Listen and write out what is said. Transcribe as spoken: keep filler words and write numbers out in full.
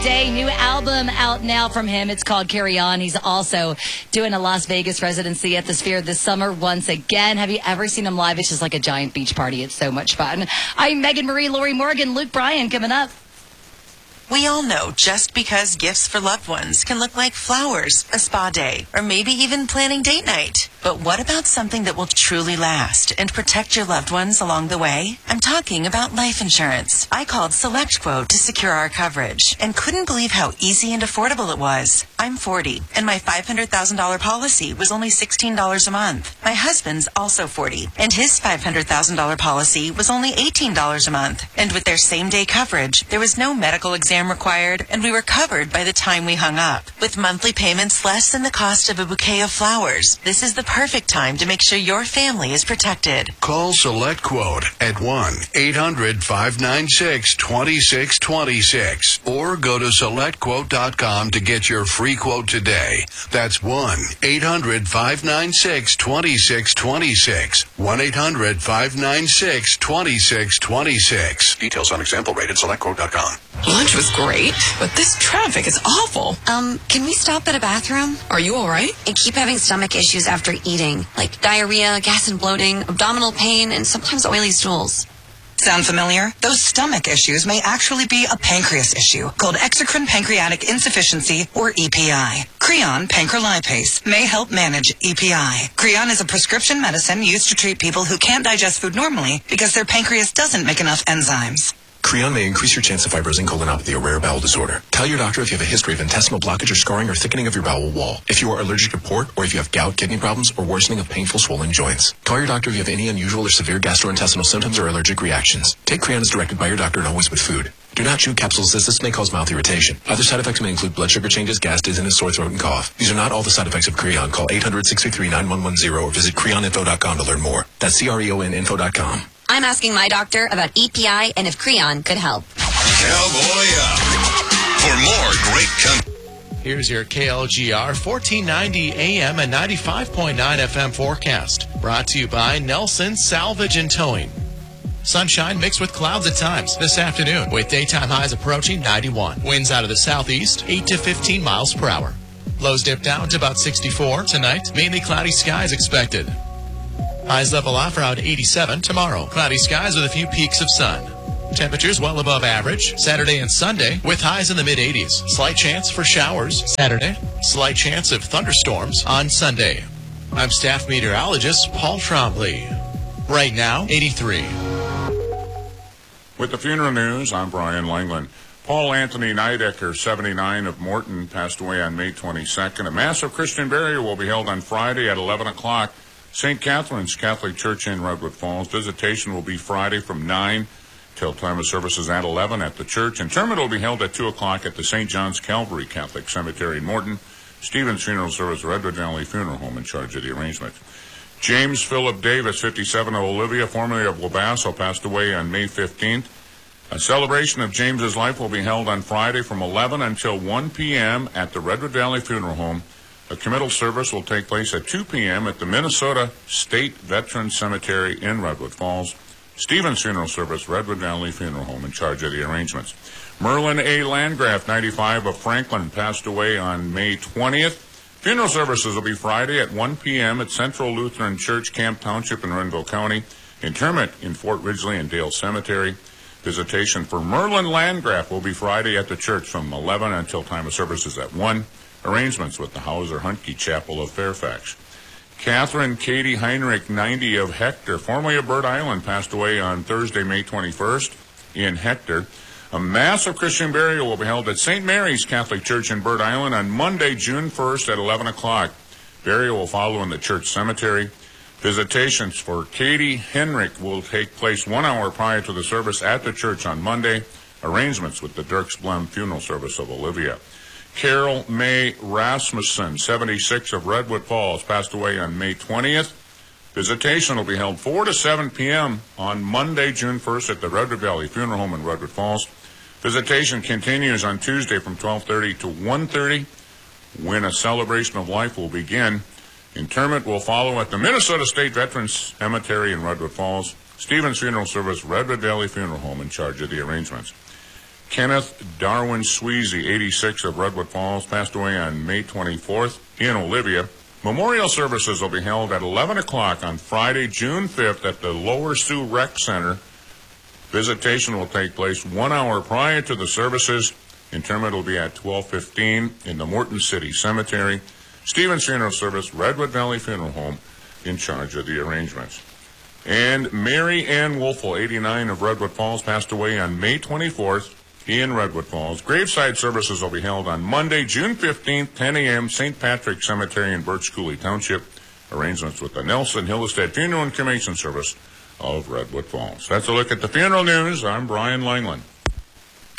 Day, new album out now from him. It's called Carry On. He's also doing a Las Vegas residency at the Sphere this summer once again. Have you ever seen him live? It's just like a giant beach party. It's so much fun. I'm Megan Marie, Lori Morgan, Luke Bryan coming up. We all know just because gifts for loved ones can look like flowers, a spa day, or maybe even planning date night. But what about something that will truly last and protect your loved ones along the way? I'm talking about life insurance. I called SelectQuote to secure our coverage and couldn't believe how easy and affordable it was. I'm forty, and my five hundred thousand dollars policy was only sixteen dollars a month. My husband's also forty, and his five hundred thousand dollars policy was only eighteen dollars a month. And with their same-day coverage, there was no medical exam required, and we were covered by the time we hung up. With monthly payments less than the cost of a bouquet of flowers, this is the perfect time to make sure your family is protected. Call SelectQuote at one eight hundred five nine six two six two six or go to select quote dot com to get your free quote today. That's one eight hundred five nine six two six two six. one eight hundred five nine six two six two six. Details on example rate at select quote dot com. Lunch was great, but this traffic is awful. Um, can we stop at a bathroom? Are you all right? I keep having stomach issues after eating, like diarrhea, gas and bloating, abdominal pain, and sometimes oily stools. Sound familiar? Those stomach issues may actually be a pancreas issue called exocrine pancreatic insufficiency, or E P I. Creon pancrelipase may help manage E P I. Creon is a prescription medicine used to treat people who can't digest food normally because their pancreas doesn't make enough enzymes. Creon may increase your chance of fibrosing colonopathy, a rare bowel disorder. Tell your doctor if you have a history of intestinal blockage or scarring or thickening of your bowel wall, if you are allergic to port, or if you have gout, kidney problems, or worsening of painful swollen joints. Call your doctor if you have any unusual or severe gastrointestinal symptoms or allergic reactions. Take Creon as directed by your doctor and always with food. Do not chew capsules as this may cause mouth irritation. Other side effects may include blood sugar changes, gas, dizziness, sore throat, and cough. These are not all the side effects of Creon. Call eight hundred six three three nine one one zero or visit creon info dot com to learn more. That's C R E O N info dot com. I'm asking my doctor about E P I and if Creon could help. Cowboy up. For more great con- Here's your K L G R fourteen ninety A M and ninety-five point nine F M forecast. Brought to you by Nelson Salvage and Towing. Sunshine mixed with clouds at times this afternoon, with daytime highs approaching ninety-one. Winds out of the southeast, eight to fifteen miles per hour. Lows dip down to about sixty-four tonight. Mainly cloudy skies expected. Highs level off around eighty-seven tomorrow. Cloudy skies with a few peaks of sun. Temperatures well above average Saturday and Sunday with highs in the mid-eighties. Slight chance for showers Saturday. Slight chance of thunderstorms on Sunday. I'm staff meteorologist Paul Trombley. Right now, eighty-three. With the funeral news, I'm Brian Langland. Paul Anthony Nidecker, seventy-nine, of Morton, passed away on May twenty-second. A massive Christian burial will be held on Friday at eleven o'clock. Saint Catherine's Catholic Church in Redwood Falls. Visitation will be Friday from nine till time of services at eleven at the church. Interment will be held at two o'clock at the Saint John's Calvary Catholic Cemetery in Morton. Stevens Funeral Service, Redwood Valley Funeral Home, in charge of the arrangement. James Philip Davis, fifty-seven, of Olivia, formerly of Wabasso, passed away on May fifteenth. A celebration of James's life will be held on Friday from eleven until one p.m. at the Redwood Valley Funeral Home. A committal service will take place at two p.m. at the Minnesota State Veterans Cemetery in Redwood Falls. Stevens Funeral Service, Redwood Valley Funeral Home, in charge of the arrangements. Merlin A. Landgraf, ninety-five, of Franklin, passed away on May twentieth. Funeral services will be Friday at one p.m. at Central Lutheran Church, Camp Township in Renville County. Interment in Fort Ridgely and Dale Cemetery. Visitation for Merlin Landgraf will be Friday at the church from eleven until time of services at one. Arrangements with the Hauser Huntke Chapel of Fairfax. Catherine Katie Heinrich, ninety, of Hector, formerly of Bird Island, passed away on Thursday, May twenty-first in Hector. A massive Christian burial will be held at Saint Mary's Catholic Church in Bird Island on Monday, June first at eleven o'clock. Burial will follow in the church cemetery. Visitations for Katie Henrich will take place one hour prior to the service at the church on Monday. Arrangements with the Dirks Blem Funeral Service of Olivia. Carol May Rasmussen, seventy-six, of Redwood Falls, passed away on May twentieth. Visitation will be held four to seven p.m. on Monday, June first at the Redwood Valley Funeral Home in Redwood Falls. Visitation continues on Tuesday from twelve thirty to one thirty, when a celebration of life will begin. Interment will follow at the Minnesota State Veterans Cemetery in Redwood Falls. Stevens Funeral Service, Redwood Valley Funeral Home, in charge of the arrangements. Kenneth Darwin Sweezy, eighty-six, of Redwood Falls, passed away on May twenty-fourth in Olivia. Memorial services will be held at eleven o'clock on Friday, June fifth at the Lower Sioux Rec Center. Visitation will take place one hour prior to the services. Interment will be at twelve fifteen in the Morton City Cemetery. Stevens Funeral Service, Redwood Valley Funeral Home, in charge of the arrangements. And Mary Ann Wolfel, eighty-nine, of Redwood Falls, passed away on May twenty-fourth in Redwood Falls. Graveside services will be held on Monday, June fifteenth, ten a.m., Saint Patrick Cemetery in Birch Coulee Township. Arrangements with the Nelson Hillestead Funeral and Cremation Service of Redwood Falls. That's a look at the funeral news. I'm Brian Langland.